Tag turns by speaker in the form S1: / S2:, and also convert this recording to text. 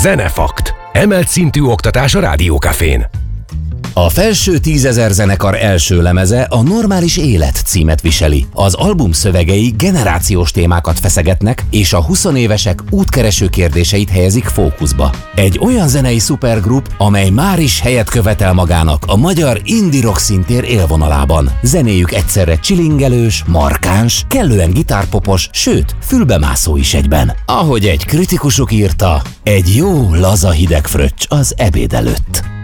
S1: Zenefakt. Emelt szintű oktatás a Rádiókafén.
S2: A Felső 10 000 zenekar első lemeze a Normális élet címet viseli. Az album szövegei generációs témákat feszegetnek, és a 20 évesek útkereső kérdéseit helyezik fókuszba. Egy olyan zenei szupergrup, amely már is helyet követel magának a magyar indie rock szintér élvonalában. Zenéjük egyszerre csilingelős, markáns, kellően gitárpopos, sőt, fülbemászó is egyben. Ahogy egy kritikusuk írta, egy jó, laza hideg fröccs az ebéd előtt.